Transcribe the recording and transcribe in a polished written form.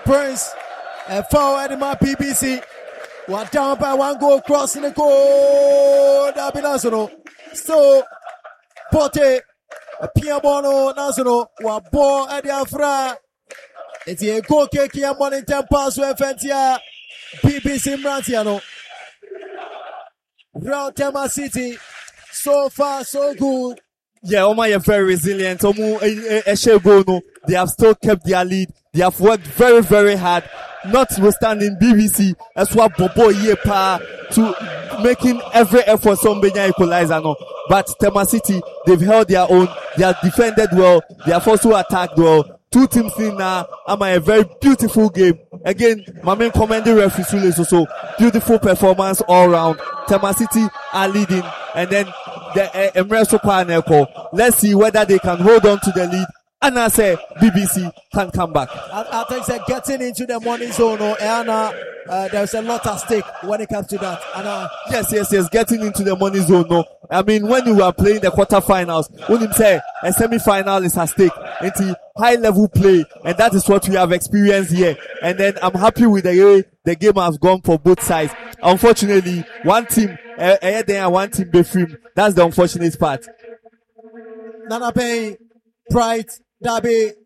Prince. Forward in my PBC. One down by one goal, crossing the goal. Dabi Nasono. So, Pote. Piabono Nasono. One ball at the Afra. It's a goal kick here. Morning 10 pass to FNTR. PBC Mrantiano. Round Tema City. So far, so good. Yeah, Oma are very resilient. They have still kept their lead. They have worked very, very hard. Notwithstanding BBC, as well Bobo Yepa to making every effort some Benya equalizer no. But Tema City, they've held their own. They have defended well. They have also attacked well. Two teams in now. A very beautiful game. Again, my main commending referee Sule also beautiful performance all round. Tema City are leading, and then the Emre Sopa and Eko. Let's see whether they can hold on to the lead. And I say BBC can come back. I think they're getting into the money zone, and there's a lot at stake when it comes to that. And yes, getting into the money zone. No, I mean when you are playing the quarterfinals, when you say a semi-final is at stake, into high-level play, and that is what we have experienced here. And then I'm happy with the way the game has gone for both sides. Unfortunately, one team, one team be free. That's the unfortunate part. Nana Pay, Pride, Dabi,